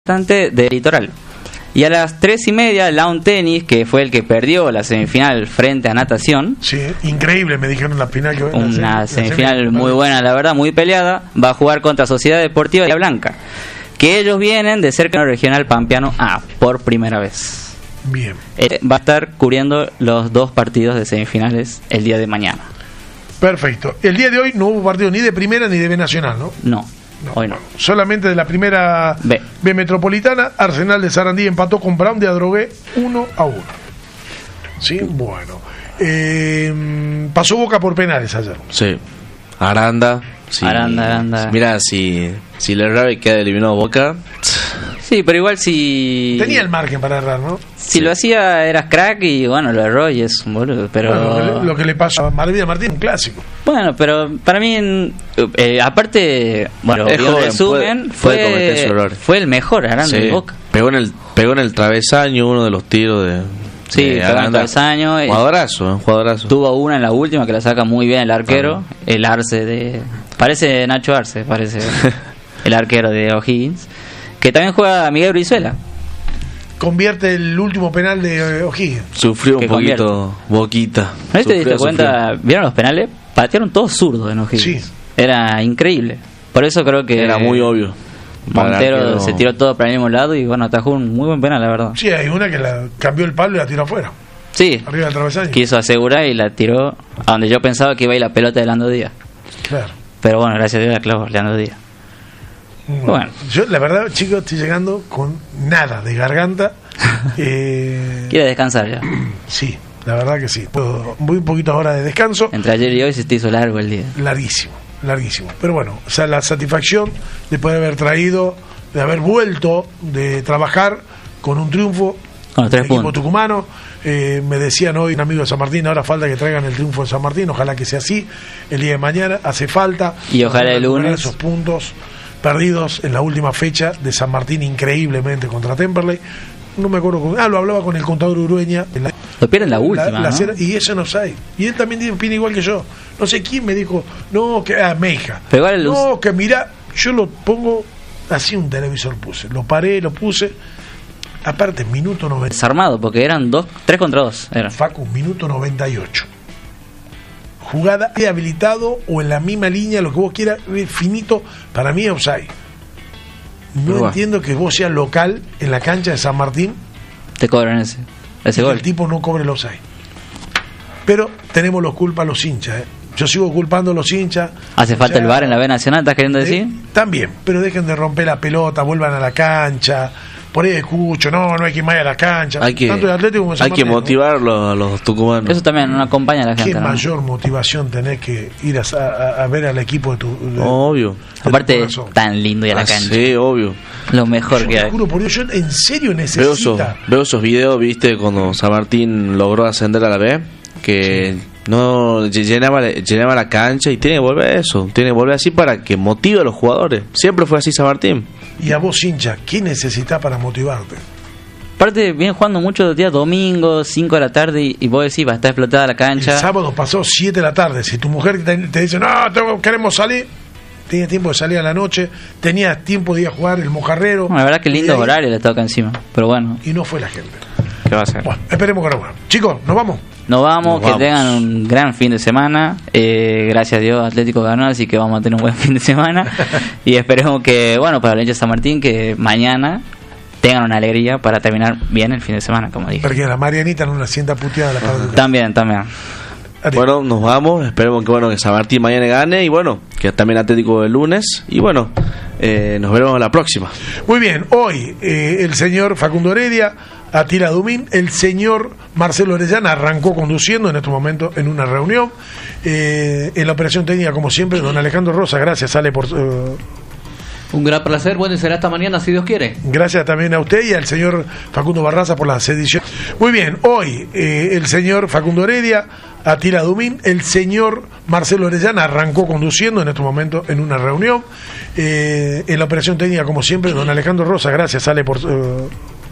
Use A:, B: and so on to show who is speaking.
A: de Litoral. Y a las 3:30, Lawn Tennis, que fue el que perdió la semifinal frente a Natación.
B: Sí, increíble, me dijeron la final que
A: una semifinal muy buena, la verdad, muy peleada. Va a jugar contra Sociedad Deportiva Bahía Blanca, que ellos vienen de ser campeón regional pampeano A por primera vez.
B: Bien.
A: Va a estar cubriendo los dos partidos de semifinales el día de mañana.
B: Perfecto. El día de hoy no hubo partido ni de primera ni de B Nacional, ¿no?
A: No. Hoy no.
B: Solamente de la primera B Metropolitana. Arsenal de Sarandí empató con Brown de Adrogué 1-1. Sí, bueno. Pasó Boca por penales ayer.
C: Sí. Aranda. Sí.
A: Aranda.
C: Mira, si le erraba y queda eliminado Boca.
A: Sí, pero igual si...
B: Tenía el margen para errar, ¿no?
A: Si lo hacía eras crack y bueno, lo erró y es un boludo, pero...
B: Bueno, lo que le pasó a Malvida Martín, un clásico.
A: Bueno, pero para mí, aparte, bueno,
C: es joven,
A: resumen, fue el mejor Aranda de Boca.
C: Pegó en el travesaño uno de los tiros de...
A: Sí, pegó en el travesaño.
C: Jugadorazo.
A: Tuvo una en la última que la saca muy bien el arquero, el Arce de... Parece Nacho Arce, parece el arquero de O'Higgins. Que también juega Miguel Brizuela.
B: Convierte el último penal de O'Higgins.
C: Sufrió un poquito Boquita.
A: ¿No te diste cuenta? ¿Vieron los penales? Patearon todos zurdos en O'Higgins.
B: Sí.
A: Era increíble. Por eso creo que...
C: Era muy obvio.
A: Montero se tiró todo para el mismo lado y bueno, atajó un muy buen penal, la verdad.
B: Sí, hay una que la cambió el palo y la tiró afuera.
A: Sí.
B: Arriba del travesaño.
A: Quiso asegurar y la tiró a donde yo pensaba que iba a ir la pelota de Leandro Díaz.
B: Claro.
A: Pero bueno, gracias a Dios la clavó Leandro Díaz.
B: Bueno, yo la verdad, chicos, estoy llegando con nada de garganta.
A: Quiere descansar ya.
B: Sí, la verdad que sí. Muy poquitas horas de descanso.
A: Entre ayer y hoy se te hizo largo el día.
B: Larguísimo. Pero bueno, o sea, la satisfacción de poder haber traído, de haber vuelto, de trabajar con un triunfo
A: con los 3
B: equipo
A: puntos.
B: Tucumano. Me decían hoy un amigo de San Martín, ahora falta que traigan el triunfo de San Martín. Ojalá que sea así. El día de mañana hace falta.
A: Y ojalá el lunes.
B: Esos puntos perdidos en la última fecha de San Martín increíblemente contra Temperley. No me acuerdo lo hablaba con el contador Urueña.
A: Lo pierden la última, ¿no?
B: Y eso no sabe. Y él también opina igual que yo. No sé quién me dijo, no, que Meija. No, que mira, yo lo pongo así, un televisor puse. Lo paré, lo puse. Aparte, minuto 90.
A: Desarmado, porque eran 3 contra 2.
B: Facu, minuto 98. Jugada de habilitado o en la misma línea, lo que vos quieras, finito, para mí offside. No entiendo que vos seas local en la cancha de San Martín.
A: Te cobran ese gol.
B: El tipo no cobre el offside. Pero tenemos los culpas los hinchas, Yo sigo culpando a los hinchas.
A: ¿Hace falta el VAR en la B Nacional, estás queriendo decir?
B: También, pero dejen de romper la pelota, vuelvan a la cancha. Por ahí escucho, no hay que ir más a la cancha.
C: Tanto de Atlético como hay que motivarlo a los tucumanos.
A: Eso también no acompaña a la gente.
B: ¿Qué mayor motivación tenés que ir a ver al equipo de tu...
C: obvio.
A: Aparte, tan lindo ir a la cancha.
C: Sí, obvio.
A: Lo mejor que hay.
B: Te juro por Dios, yo en serio necesito...
C: Veo esos videos, viste, cuando San Martín logró ascender a la B, que... Sí. No llenaba la cancha y tiene que volver a eso, tiene que volver así para que motive a los jugadores. Siempre fue así San Martín.
B: Y a vos, hincha, ¿qué necesitas para motivarte?
A: Aparte, viene jugando muchos días domingos, 5 de la tarde, y vos decís, va a estar explotada la cancha.
B: El sábado pasó 7 de la tarde. Si tu mujer te dice, no, queremos salir, tenía tiempo de salir a la noche, tenías tiempo de ir a jugar el mojarrero.
A: La verdad que lindo horario le toca encima, pero bueno.
B: Y no fue la gente.
A: ¿Qué va a hacer?
B: Bueno, esperemos que no. Chicos, ¿nos vamos?
A: Nos vamos, que tengan un gran fin de semana. Gracias a Dios, Atlético ganó, así que vamos a tener un buen fin de semana. Y esperemos que, para el hincha de San Martín, que mañana tengan una alegría para terminar bien el fin de semana, como dije.
B: Porque la Marianita no la sienta puteada la parte.
A: También.
C: Bueno, nos vamos. Esperemos que San Martín mañana gane. Y que también Atlético el lunes. Y nos veremos la próxima.
B: Muy bien, hoy el señor Facundo Heredia, Atila Dumín, el señor Marcelo Orellana arrancó conduciendo en este momento en una reunión. En la operación técnica, como siempre, don Alejandro Rosa. Gracias, Ale, por...
D: Un gran placer, bueno, y será hasta mañana si Dios quiere.
B: Gracias también a usted y al señor Facundo Barraza por las ediciones. Muy bien, hoy el señor Facundo Heredia, Atila Dumín, el señor Marcelo Orellana arrancó conduciendo en este momento en una reunión. En la operación técnica, como siempre, don Alejandro Rosa. Gracias, Ale, por...